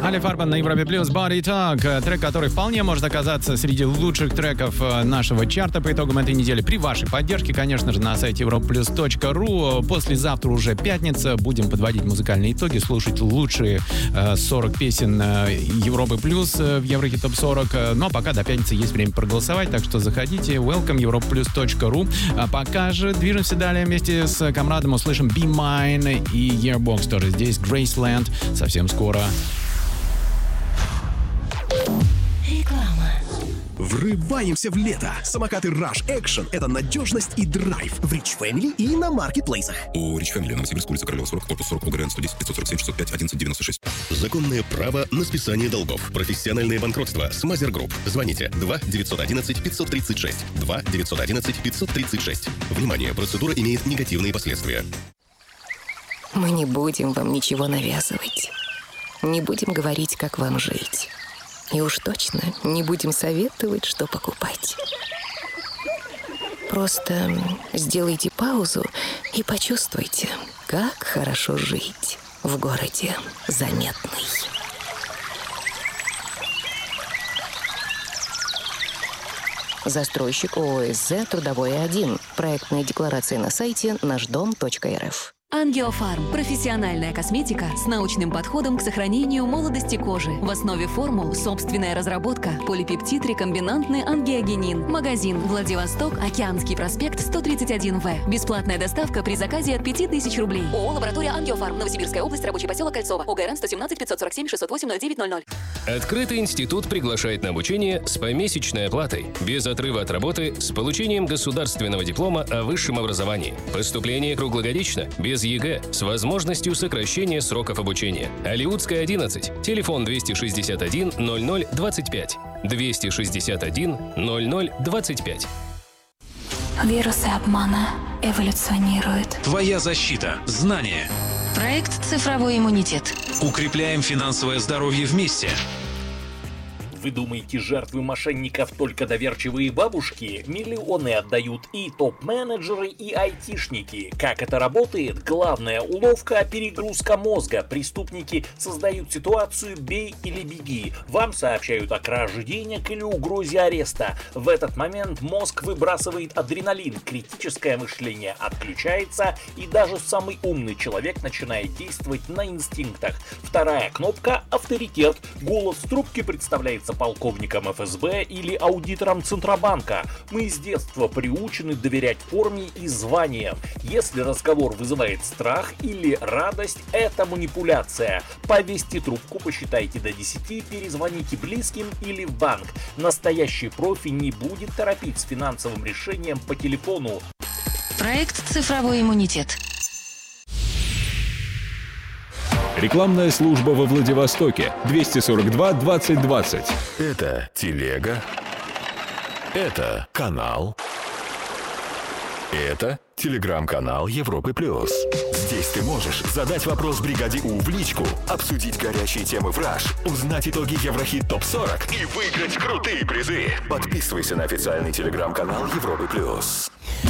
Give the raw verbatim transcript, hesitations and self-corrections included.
Али Фарбан на Европе Плюс, Body Talk. Трек, который вполне может оказаться среди лучших треков нашего чарта по итогам этой недели. При вашей поддержке, конечно же, на сайте европа плюс точка ру. Послезавтра уже пятница. Будем подводить музыкальные итоги, слушать лучшие сорок песен Европы Плюс в Еврохит Топ сорок. Но пока до пятницы есть время проголосовать, так что заходите. Welcome, европа плюс точка ру. А пока же движемся далее вместе с Камрадом. Услышим Be Mine и Yearbox тоже здесь. Graceland. Совсем скоро. Реклама. Врываемся в лето. Самокаты Rush Action — это надежность и драйв в Rich Family и на маркетплейсах. У Rich Family, Новосибирск, улица Королева, сорок, корпус сорок, Волгоград, сто десять, пятьсот сорок семь, шестьсот пять, одиннадцать девяносто шесть. Законное право на списание долгов. Профессиональное банкротство с Мазер Групп. Звоните два девятьсот одиннадцать пятьсот тридцать шесть. два девятьсот одиннадцать пятьсот тридцать шесть. Внимание, процедура имеет негативные последствия. Мы не будем вам ничего навязывать. Не будем говорить, как вам жить. И уж точно не будем советовать, что покупать. Просто сделайте паузу и почувствуйте, как хорошо жить в городе Заметный. Застройщик ООС «Трудовой один». Проектная декларация на сайте наш дом точка эр эф. Ангиофарм – профессиональная косметика с научным подходом к сохранению молодости кожи. В основе формул собственная разработка. Полипептид рекомбинантный ангиогенин. Магазин Владивосток, Океанский проспект, сто тридцать один В. Бесплатная доставка при заказе от пяти тысяч рублей. ООО «Лаборатория Ангиофарм». Новосибирская область, рабочий поселок Кольцово. ОГРН сто семнадцать пятьсот сорок семь шестьсот восемь ноль девять ноль ноль. Открытый институт приглашает на обучение с помесячной оплатой, без отрыва от работы, с получением государственного диплома о высшем образовании. Поступление круглогодично, без ЕГЭ, с возможностью сокращения сроков обучения. Алиутская, одиннадцать. Телефон двести шестьдесят один ноль ноль двадцать пять. двести шестьдесят один ноль ноль двадцать пять. Вирусы обмана эволюционируют. Твоя защита. Знание. Проект «Цифровой иммунитет». Укрепляем финансовое здоровье вместе. Вы думаете, жертвы мошенников только доверчивые бабушки? Миллионы отдают и топ-менеджеры, и айтишники. Как это работает? Главная уловка – перегрузка мозга. Преступники создают ситуацию «бей или беги». Вам сообщают о краже денег или угрозе ареста. В этот момент мозг выбрасывает адреналин, критическое мышление отключается, и даже самый умный человек начинает действовать на инстинктах. Вторая кнопка – авторитет. Голос в трубке представляется полковником эф эс бэ или аудитором Центробанка. Мы с детства приучены доверять форме и званиям. Если разговор вызывает страх или радость, это манипуляция. Повесьте трубку, посчитайте до десяти, перезвоните близким или в банк. Настоящий профи не будет торопить с финансовым решением по телефону. Проект «Цифровой иммунитет». Рекламная служба во Владивостоке. двести сорок два двадцать двадцать. Это телега. Это канал. Это телеграм-канал Европы Плюс. Здесь ты можешь задать вопрос бригаде У в личку, обсудить горячие темы в Rush, узнать итоги Еврохит Топ сорок и выиграть крутые призы. Подписывайся на официальный телеграм-канал Европы Плюс.